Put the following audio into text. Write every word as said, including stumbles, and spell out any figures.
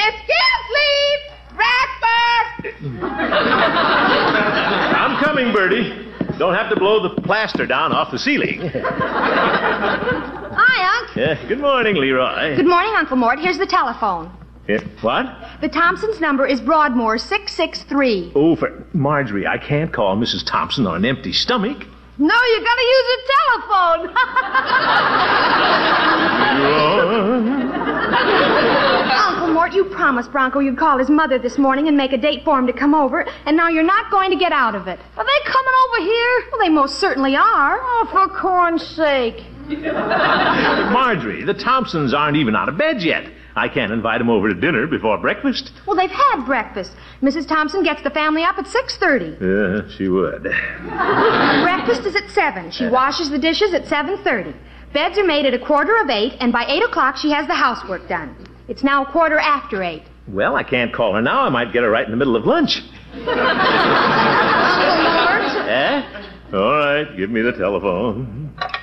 Gilsleeve! Breakfast! I'm coming, Bertie. Don't have to blow the plaster down off the ceiling. Hi, Unc. Yeah, good morning, Leroy. Good morning, Uncle Mort. Here's the telephone. Yeah, what? The Thompsons' number is Broadmoor six six three. Oh, for Marjorie, I can't call Missus Thompson on an empty stomach. No, you gotta use a telephone. Uncle Mort, you promised Bronco you'd call his mother this morning and make a date for him to come over, and now you're not going to get out of it. Are they coming over here? Well, they most certainly are. Oh, for corn's sake. Marjorie, the Thompsons aren't even out of bed yet. I can't invite them over to dinner before breakfast. Well, they've had breakfast. Missus Thompson gets the family up at six thirty. Yeah, she would. Breakfast is at seven. She washes the dishes at seven thirty. Beds are made at a quarter of eight, and by eight o'clock she has the housework done. It's now a quarter after eight. Well, I can't call her now. I might get her right in the middle of lunch. Uncle Mort? Eh? All right, give me the telephone.